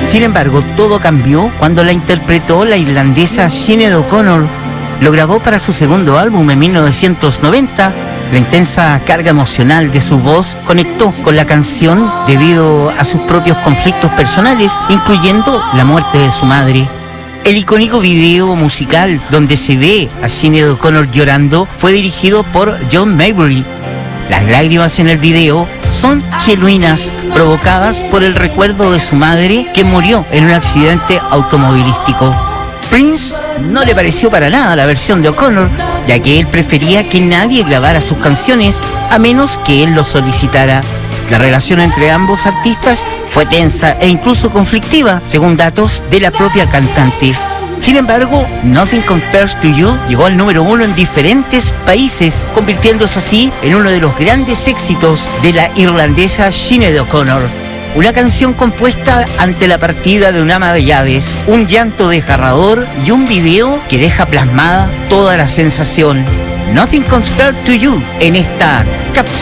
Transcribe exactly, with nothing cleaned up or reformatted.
Sin embargo, todo cambió cuando la interpretó la irlandesa Sinéad O'Connor. Lo grabó para su segundo álbum en mil novecientos noventa. La intensa carga emocional de su voz conectó con la canción debido a sus propios conflictos personales, incluyendo la muerte de su madre. El icónico video musical donde se ve a Sinéad O'Connor llorando fue dirigido por John Maybury. Las lágrimas en el video son genuinas, provocadas por el recuerdo de su madre que murió en un accidente automovilístico. Prince no le pareció para nada la versión de O'Connor, ya que él prefería que nadie grabara sus canciones a menos que él lo solicitara. La relación entre ambos artistas fue tensa e incluso conflictiva, según datos de la propia cantante. Sin embargo, Nothing Compares to You llegó al número uno en diferentes países, convirtiéndose así en uno de los grandes éxitos de la irlandesa Sinéad O'Connor. Una canción compuesta ante la partida de un ama de llaves, un llanto desgarrador y un video que deja plasmada toda la sensación. Nothing Compares to You en esta cápsula.